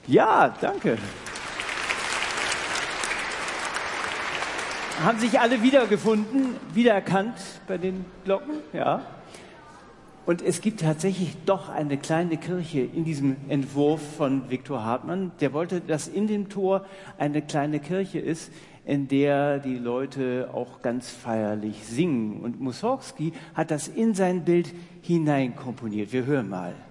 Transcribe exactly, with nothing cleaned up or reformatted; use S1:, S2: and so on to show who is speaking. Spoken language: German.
S1: Ja, danke. Haben sich alle wiedergefunden, wiedererkannt bei den Glocken? Ja. Und es gibt tatsächlich doch eine kleine Kirche in diesem Entwurf von Viktor Hartmann. Der wollte, dass in dem Tor eine kleine Kirche ist, in der die Leute auch ganz feierlich singen. Und Mussorgsky hat das in sein Bild hineinkomponiert. Wir hören mal.